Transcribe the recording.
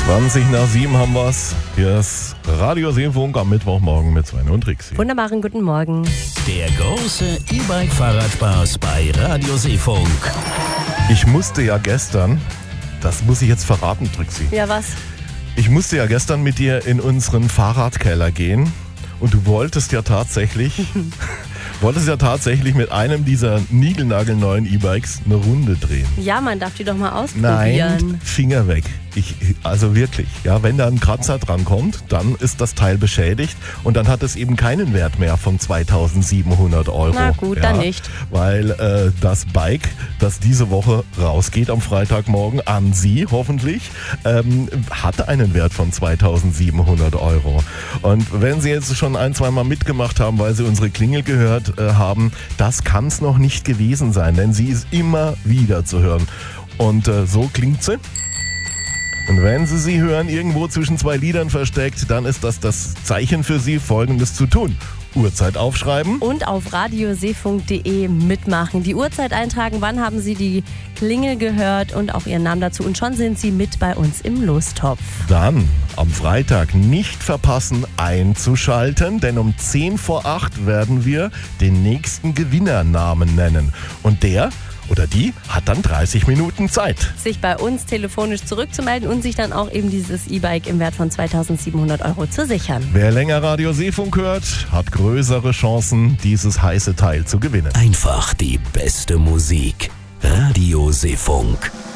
20:20 haben wir's. Hier ist Radio Seefunk am Mittwochmorgen mit Sven und Trixi. Wunderbaren guten Morgen. Der große E-Bike-Fahrradspaß bei Radio Seefunk. Ich musste ja gestern, das muss ich jetzt verraten, Trixi. Ja, was? Ich musste ja gestern mit dir in unseren Fahrradkeller gehen und du wolltest ja tatsächlich mit einem dieser niegelnagelneuen E-Bikes eine Runde drehen. Ja, man darf die doch mal ausprobieren. Nein, Finger weg. Also wirklich, ja, wenn da ein Kratzer dran kommt, dann ist das Teil beschädigt und dann hat es eben keinen Wert mehr von 2.700 Euro. Na gut, ja, dann nicht. Weil das Bike, das diese Woche rausgeht am Freitagmorgen an Sie hoffentlich, hat einen Wert von 2.700 Euro. Und wenn Sie jetzt schon ein, zweimal mitgemacht haben, weil Sie unsere Klingel gehört haben, das kann es noch nicht gewesen sein, denn sie ist immer wieder zu hören. Und so klingt sie. Und wenn Sie sie hören, irgendwo zwischen zwei Liedern versteckt, dann ist das Zeichen für Sie, Folgendes zu tun. Uhrzeit aufschreiben. Und auf radioseefunk.de mitmachen. Die Uhrzeit eintragen, wann haben Sie die Klingel gehört und auch Ihren Namen dazu. Und schon sind Sie mit bei uns im Lostopf. Dann am Freitag nicht verpassen einzuschalten, denn um 7:50 werden wir den nächsten Gewinnernamen nennen. Und der oder die hat dann 30 Minuten Zeit, Sich bei uns telefonisch zurückzumelden und sich dann auch eben dieses E-Bike im Wert von 2.700 Euro zu sichern. Wer länger Radio Seefunk hört, hat größere Chancen, dieses heiße Teil zu gewinnen. Einfach die beste Musik. Radio Seefunk.